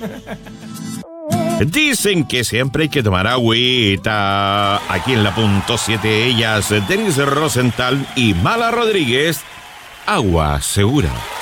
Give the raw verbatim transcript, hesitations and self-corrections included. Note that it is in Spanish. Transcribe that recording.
Dicen que siempre hay que tomar agüita. Aquí en la punto siete, ellas, Denise Rosenthal y Mala Rodríguez. Agua segura.